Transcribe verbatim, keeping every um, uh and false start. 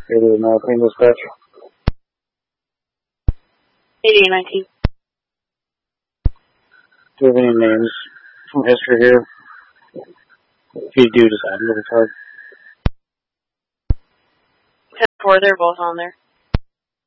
It is now clean dispatch. eighty-eight nineteen. Do you have any names from history here? If you do, just add them to the card. ten four, they're both on there.